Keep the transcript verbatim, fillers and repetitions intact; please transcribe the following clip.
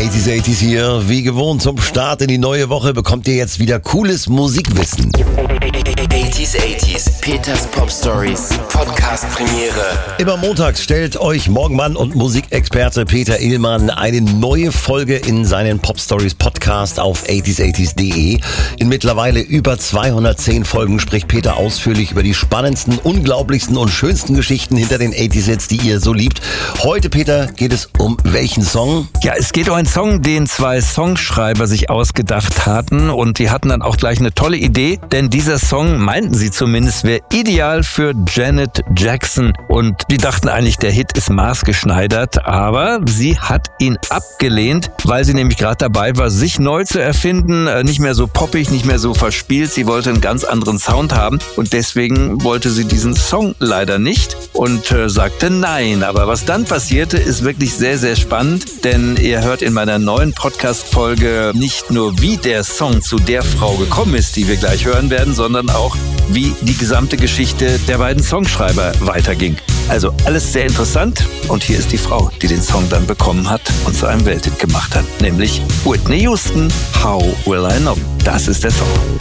achtziger achtziger hier. Wie gewohnt zum Start in die neue Woche bekommt ihr jetzt wieder cooles Musikwissen. achtziger achtziger, Peters Pop Stories, Podcast Premiere. Immer montags stellt euch Morgenmann und Musikexperte Peter Illmann eine neue Folge in seinen Pop Stories Podcast auf achtziger achtziger punkt de. In mittlerweile über zweihundertzehn Folgen spricht Peter ausführlich über die spannendsten, unglaublichsten und schönsten Geschichten hinter den achtziger-Hits, die ihr so liebt. Heute, Peter, geht es um welchen Song? Ja, es geht um einen Song, den zwei Songschreiber sich ausgedacht hatten, und die hatten dann auch gleich eine tolle Idee, denn dieser Song, meinten sie zumindest, wäre ideal für Janet Jackson, und die dachten eigentlich, der Hit ist maßgeschneidert, aber sie hat ihn abgelehnt, weil sie nämlich gerade dabei war, sich neu zu erfinden, nicht mehr so poppig, nicht mehr so verspielt. Sie wollte einen ganz anderen Sound haben, und deswegen wollte sie diesen Song leider nicht und äh, sagte nein. Aber was dann passierte, ist wirklich sehr, sehr spannend, denn ihr hört in meiner neuen Podcast-Folge nicht nur, wie der Song zu der Frau gekommen ist, die wir gleich hören werden, sondern auch, wie die gesamte Geschichte der beiden Songschreiber weiterging. Also alles sehr interessant, und hier ist die Frau, die den Song dann bekommen hat und zu einem Welthit gemacht hat, nämlich Whitney Houston, How Will I Know? Das ist der Song.